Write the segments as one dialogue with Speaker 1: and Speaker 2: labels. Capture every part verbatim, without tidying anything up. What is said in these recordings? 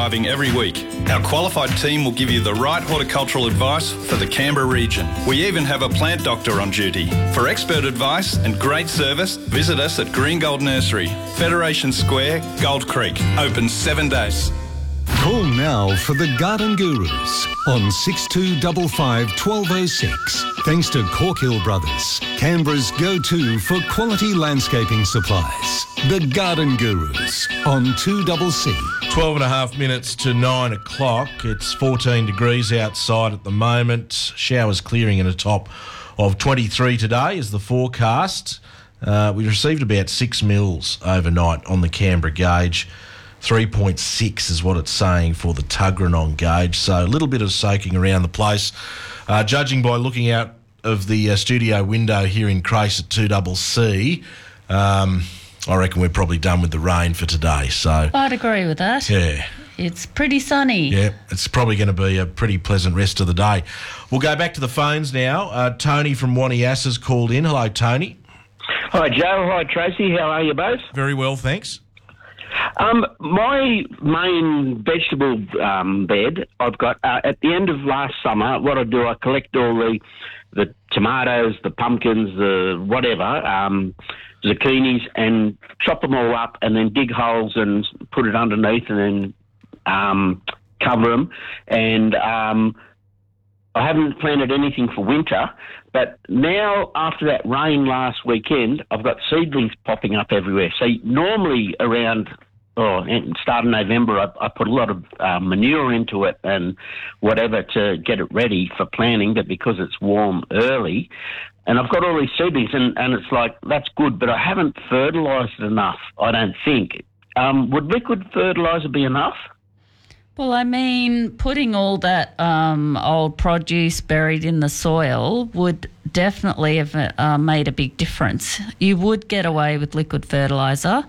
Speaker 1: arriving every week. Our qualified team will give you the right horticultural advice for the Canberra region. We even have a plant doctor on duty. For expert advice and great service, visit us at Green Gold Nursery, Federation Square, Gold Creek. Open seven days.
Speaker 2: Call now for the Garden Gurus on six two five five, one two oh six. Thanks to Corkhill Brothers, Canberra's go-to for quality landscaping supplies. The Garden Gurus on two C C.
Speaker 3: twelve and a half minutes to nine o'clock. It's fourteen degrees outside at the moment. Showers clearing in a top of twenty-three today is the forecast. Uh, we received about six mils overnight on the Canberra gauge. three point six is what it's saying for the Tuggeranong gauge. So a little bit of soaking around the place. Uh, judging by looking out of the uh, studio window here in Crace at two C C, um, I reckon we're probably done with the rain for today. So
Speaker 4: I'd agree with that.
Speaker 3: Yeah.
Speaker 4: It's pretty sunny.
Speaker 3: Yeah, it's probably going to be a pretty pleasant rest of the day. We'll go back to the phones now. Uh, Tony from Wanias has called in. Hello, Tony.
Speaker 5: Hi, Joe. Hi, Tracy. How are you both?
Speaker 3: Very well, thanks.
Speaker 5: Um, my main vegetable um, bed, I've got, uh, at the end of last summer, what I do, I collect all the the tomatoes, the pumpkins, the whatever, um, zucchinis, and chop them all up and then dig holes and put it underneath and then um, cover them. And um, I haven't planted anything for winter, but now after that rain last weekend, I've got seedlings popping up everywhere. So normally around oh, start of November, I, I put a lot of uh, manure into it and whatever to get it ready for planting, but because it's warm early, and I've got all these seedlings, and, and it's like, that's good, but I haven't fertilised it enough, I don't think. Um, would liquid fertiliser be enough?
Speaker 4: Well, I mean, putting all that um, old produce buried in the soil would definitely have uh, made a big difference. You would get away with liquid fertiliser.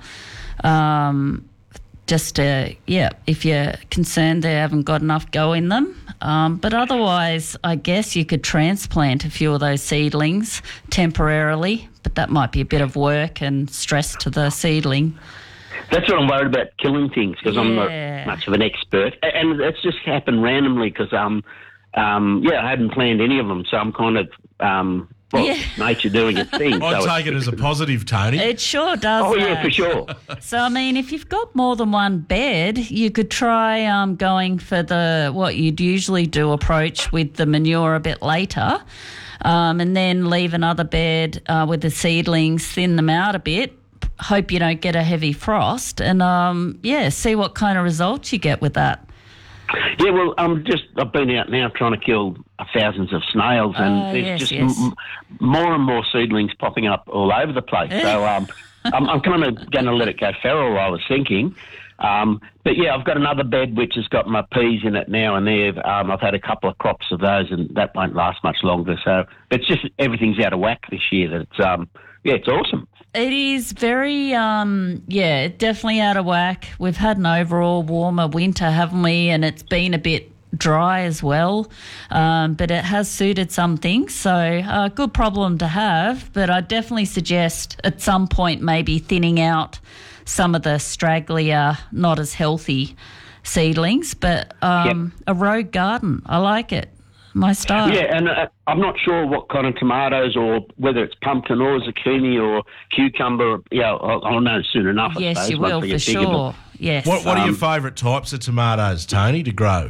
Speaker 4: Um, just, uh, yeah, if you're concerned they haven't got enough go in them. Um, but otherwise, I guess you could transplant a few of those seedlings temporarily, but that might be a bit of work and stress to the seedling.
Speaker 5: That's what I'm worried about, killing things, because
Speaker 4: yeah.
Speaker 5: I'm not much of an expert. And it's just happened randomly because, um, um, yeah, I hadn't planned any of them, so I'm kind of, um, well,
Speaker 4: yeah.
Speaker 5: nature doing its thing.
Speaker 3: I'd
Speaker 5: so
Speaker 3: take it as a positive, Tony.
Speaker 4: It sure does.
Speaker 5: Oh, yeah,
Speaker 4: that.
Speaker 5: for sure.
Speaker 4: So, I mean, if you've got more than one bed, you could try um, going for the, what you'd usually do, approach with the manure a bit later, um, and then leave another bed uh, with the seedlings, thin them out a bit. Hope you don't get a heavy frost, and um, yeah, see what kind of results you get with that.
Speaker 5: Yeah, well, I'm just I've been out now trying to kill thousands of snails, and
Speaker 4: uh,
Speaker 5: there's
Speaker 4: yes,
Speaker 5: just
Speaker 4: yes.
Speaker 5: M- more and more seedlings popping up all over the place. So um, I'm, I'm kind of going to let it go feral, I was thinking. Um, but yeah, I've got another bed which has got my peas in it now, and there um, I've had a couple of crops of those, and that won't last much longer. So it's just everything's out of whack this year. That it's um, yeah, it's awesome.
Speaker 4: It is very, um, yeah, definitely out of whack. We've had an overall warmer winter, haven't we? And it's been a bit dry as well, um, but it has suited some things. So a uh, good problem to have, but I definitely suggest at some point maybe thinning out some of the stragglier, not as healthy seedlings, but um, yep. a rogue garden. I like it. My style.
Speaker 5: Yeah, and uh, I'm not sure what kind of tomatoes, or whether it's pumpkin or zucchini or cucumber. Yeah, I'll, I'll know soon enough.
Speaker 4: Yes,
Speaker 5: I suppose,
Speaker 4: you will for sure. Yes.
Speaker 3: What, what are
Speaker 5: Um,
Speaker 3: your favourite types of tomatoes, Tony, to grow?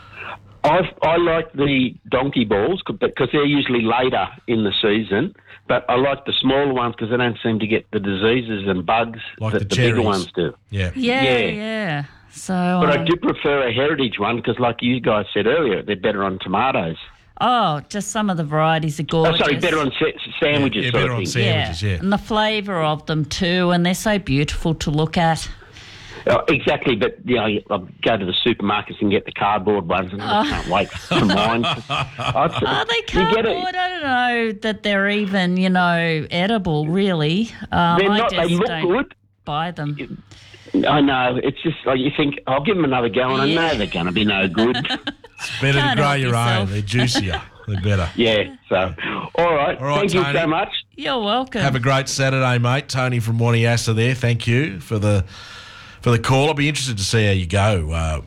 Speaker 5: I I like the donkey balls because they're usually later in the season. But I like the smaller ones because they don't seem to get the diseases and bugs
Speaker 3: Like
Speaker 5: that
Speaker 3: the
Speaker 5: the bigger
Speaker 3: cherries.
Speaker 5: ones do.
Speaker 3: Yeah.
Speaker 4: Yeah,
Speaker 5: Yeah.
Speaker 4: yeah. So,
Speaker 5: But
Speaker 4: um,
Speaker 5: I do prefer a heritage one because, like you guys said earlier, they're better on tomatoes.
Speaker 4: oh, just some of the varieties are
Speaker 5: Oh,
Speaker 4: gorgeous.
Speaker 5: sorry, better on sa- sandwiches,
Speaker 3: Yeah,
Speaker 5: sort
Speaker 3: better
Speaker 5: of
Speaker 3: on
Speaker 5: thing.
Speaker 3: sandwiches, yeah.
Speaker 4: And the flavour of them too, and they're so beautiful to look at.
Speaker 5: Oh, exactly, but you know, I go to the supermarkets and get the cardboard ones, and I can't wait for mine.
Speaker 4: Are they
Speaker 5: You get
Speaker 4: cardboard?
Speaker 5: it.
Speaker 4: I don't know that they're even, you know, edible, really. Um,
Speaker 5: They're
Speaker 4: I
Speaker 5: not.
Speaker 4: just
Speaker 5: They look
Speaker 4: don't
Speaker 5: good.
Speaker 4: buy them.
Speaker 5: I know. It's just like you think, I'll give them another go, and
Speaker 4: Yeah.
Speaker 5: I know they're going to be no good.
Speaker 3: It's better
Speaker 4: Can't
Speaker 3: to grow
Speaker 4: help
Speaker 3: your
Speaker 4: yourself.
Speaker 3: own. They're juicier. They're better.
Speaker 5: Yeah, so, all right.
Speaker 3: All right,
Speaker 5: Thank you
Speaker 3: Tony.
Speaker 5: so much.
Speaker 4: You're welcome.
Speaker 3: Have a great Saturday, mate. Tony from Waniasa there. Thank you for the for the call. I'll be interested to see how you go uh,